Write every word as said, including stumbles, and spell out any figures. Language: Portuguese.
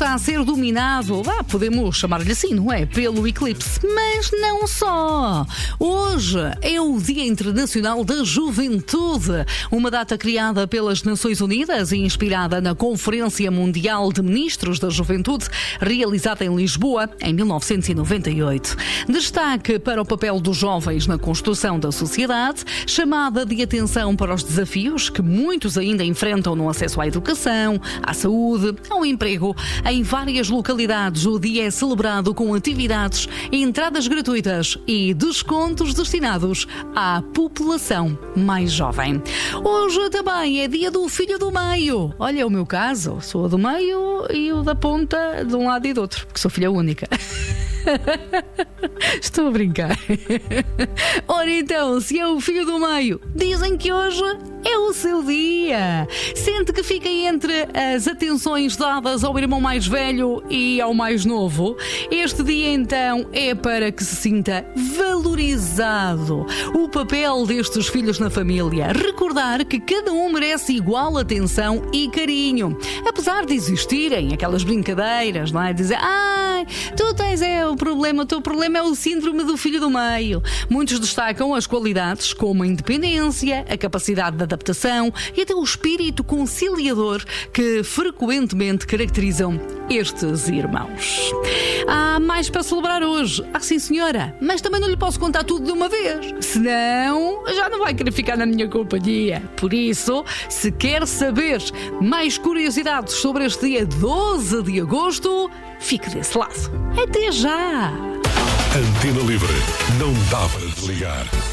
está a ser dominado, ah, podemos chamar-lhe assim, não é? Pelo eclipse. Mas não só. Hoje é o Dia Internacional da Juventude, uma data criada pelas Nações Unidas e inspirada na Conferência Mundial de Ministros da Juventude, realizada em Lisboa em mil novecentos e noventa e oito. Destaque para o papel dos jovens na construção da sociedade, chamada de atenção para os desafios que muitos ainda enfrentam no acesso à educação, à saúde, ao emprego. Em várias localidades, o dia é celebrado com atividades, entradas gratuitas e descontos destinados à população mais jovem. Hoje também é dia do filho do meio. Olha, é o meu caso, sou a do meio e o da ponta de um lado e do outro, porque sou filha única. Estou a brincar. Ora então, se é o filho do meio, dizem que hoje é o seu dia. Sente que fica entre as atenções dadas ao irmão mais velho e ao mais novo. Este dia então é para que se sinta valorizado o papel destes filhos na família. Recordar que cada um merece igual atenção e carinho. Apesar de existirem aquelas brincadeiras, não é? Dizer, ai, tu tens é o problema, o teu problema é o síndrome do filho do meio. Muitos destacam as qualidades como a independência, a capacidade de adaptação e até o espírito conciliador que frequentemente caracterizam estes irmãos. Há mais para celebrar hoje. Ah, sim senhora, mas também não lhe posso contar tudo de uma vez, senão já não vai querer ficar na minha companhia. Por isso, se quer saber mais curiosidades sobre este dia doze de agosto, fique desse lado. Até já! Antena Livre, não dá para desligar.